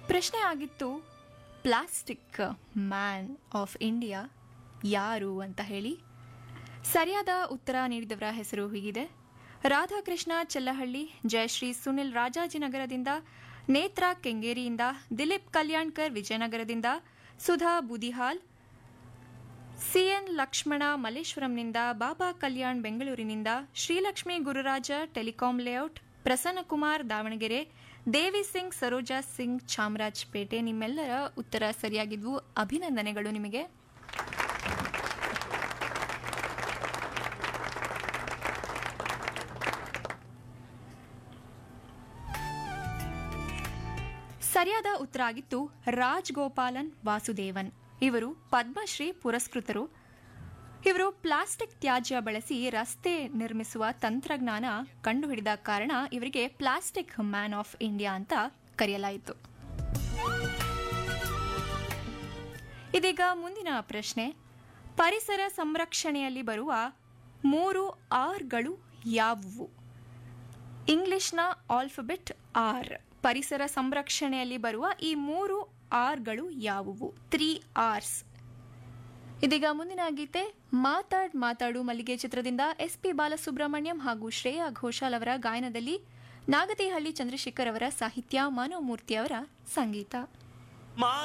ಪ್ರಶ್ನೆ ಆಗಿತ್ತು, plastic man of India ಯಾರು ಅಂತ ಹೇಳಿ. ಸರಿಯಾದ ಉತ್ತರ ನೀಡಿದವರ ಹೆಸರು ಹೀಗಿದೆ: ರಾಧಾಕೃಷ್ಣ ಚೆಲ್ಲಹಳ್ಳಿ, ಜಯಶ್ರೀ ಸುನಿಲ್ ರಾಜಾಜಿನಗರದಿಂದ, ನೇತ್ರಾ ಕೆಂಗೇರಿಯಿಂದ, ದಿಲೀಪ್ ಕಲ್ಯಾಣ್ಕರ್ ವಿಜಯನಗರದಿಂದ, ಸುಧಾ ಬುದಿಹಾಲ್, ಸಿಎನ್ ಲಕ್ಷ್ಮಣ ಮಲ್ಲೇಶ್ವರಂನಿಂದ, ಬಾಬಾ ಕಲ್ಯಾಣ್ ಬೆಂಗಳೂರಿನಿಂದ, ಶ್ರೀಲಕ್ಷ್ಮಿ ಗುರುರಾಜ ಟೆಲಿಕಾಂ ಲೇಔಟ್, ಪ್ರಸನ್ನಕುಮಾರ್ ದಾವಣಗೆರೆ, ದೇವಿ ಸಿಂಗ್ ಸರೋಜಾ ಸಿಂಗ್ ಚಾಮರಾಜಪೇಟೆ. ನಿಮ್ಮೆಲ್ಲರ ಉತ್ತರ ಸರಿಯಾಗಿದ್ವು, ಅಭಿನಂದನೆಗಳು ನಿಮಗೆ. ಸರಿಯಾದ ಉತ್ತರ ಆಗಿತ್ತು ರಾಜ್ಗೋಪಾಲನ್ ವಾಸುದೇವನ್. ಇವರು ಪದ್ಮಶ್ರೀ ಪುರಸ್ಕೃತರು. ಇವರು ಪ್ಲಾಸ್ಟಿಕ್ ತ್ಯಾಜ್ಯ ಬಳಸಿ ರಸ್ತೆ ನಿರ್ಮಿಸುವ ತಂತ್ರಜ್ಞಾನ ಕಂಡುಹಿಡಿದ ಕಾರಣ ಇವರಿಗೆ ಪ್ಲಾಸ್ಟಿಕ್ ಮ್ಯಾನ್ ಆಫ್ ಇಂಡಿಯಾ ಅಂತ ಕರೆಯಲಾಯಿತು. ಇದೀಗ ಮುಂದಿನ ಪ್ರಶ್ನೆ: ಪರಿಸರ ಸಂರಕ್ಷಣೆಯಲ್ಲಿ ಬರುವ 3 ಆರ್ಗಳು ಯಾವುವು? ಇಂಗ್ಲಿಷ್ನ ಆಲ್ಫಬೆಟ್ ಆರ್. ಪರಿಸರ ಸಂರಕ್ಷಣೆಯಲ್ಲಿ ಬರುವ ಈ 3 ಆರ್ಗಳು ಯಾವುವು? 3 R's. ಇದೀಗ ಮುಂದಿನ ಗೀತೆ ಮಾತಾಡು ಮಲ್ಲಿಗೆ ಚಿತ್ರದಿಂದ SP ಬಾಲಸುಬ್ರಹ್ಮಣ್ಯಂ ಹಾಗೂ ಶ್ರೇಯಾ ಘೋಷಾಲ್ ಅವರ ಗಾಯನದಲ್ಲಿ, ನಾಗತಿಹಳ್ಳಿ ಚಂದ್ರಶೇಖರ್ ಅವರ ಸಾಹಿತ್ಯ, ಮನೋಮೂರ್ತಿ ಅವರ ಸಂಗೀತ.